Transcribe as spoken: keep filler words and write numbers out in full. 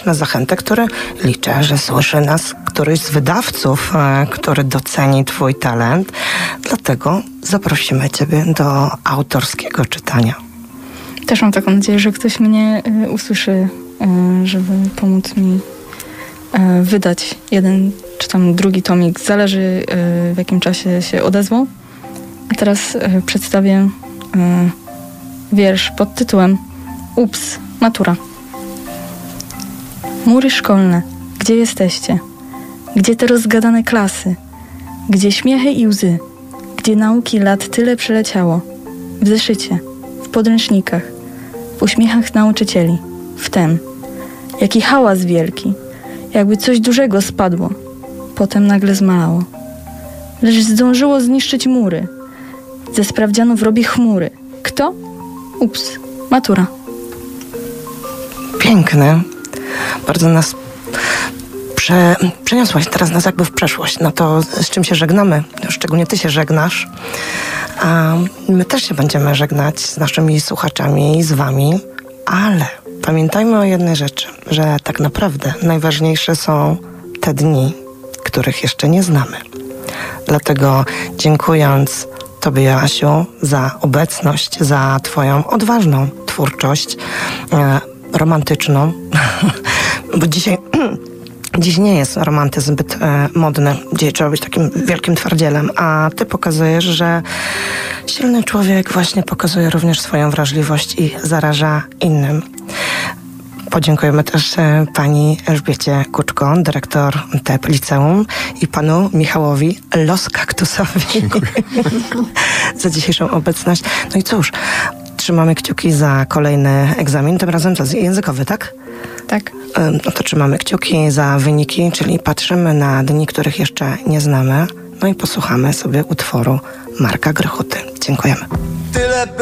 też na zachętę, który liczę, że słyszy nas któryś z wydawców, e, który doceni twój talent. Dlatego zaprosimy ciebie do autorskiego czytania. Też mam taką nadzieję, że ktoś mnie y, usłyszy, y, żeby pomóc mi y, wydać jeden czy tam drugi tomik. Zależy y, w jakim czasie się odezwą. A teraz y, przedstawię y, wiersz pod tytułem Ups, matura. Mury szkolne, gdzie jesteście? Gdzie te rozgadane klasy? Gdzie śmiechy i łzy? Gdzie nauki lat tyle przeleciało? W zeszycie, w podręcznikach, w uśmiechach nauczycieli, wtem. Jaki hałas wielki, jakby coś dużego spadło, potem nagle zmalało. Lecz zdążyło zniszczyć mury. Ze sprawdzianów robi chmury. Kto? Ups, matura. Piękny. Bardzo nas prze, przeniosłaś teraz nas jakby w przeszłość. No to z czym się żegnamy? Szczególnie ty się żegnasz. A my też się będziemy żegnać z naszymi słuchaczami i z wami. Ale pamiętajmy o jednej rzeczy, że tak naprawdę najważniejsze są te dni, których jeszcze nie znamy. Dlatego dziękując tobie, Joasiu, za obecność, za twoją odważną twórczość, e, romantyczną, bo dzisiaj, dziś nie jest romantyzm zbyt e, modny. Dzisiaj trzeba być takim wielkim twardzielem, a ty pokazujesz, że silny człowiek właśnie pokazuje również swoją wrażliwość i zaraża innym. Podziękujemy też e, pani Elżbiecie Kuczko, dyrektor T E P Liceum, i panu Michałowi Los Kaktusowi za dzisiejszą obecność. No i cóż, trzymamy kciuki za kolejny egzamin, tym razem to językowy, tak? Tak. E, no to trzymamy kciuki za wyniki, czyli patrzymy na dni, których jeszcze nie znamy, no i posłuchamy sobie utworu Marka Grechuty. Dziękujemy. Tyle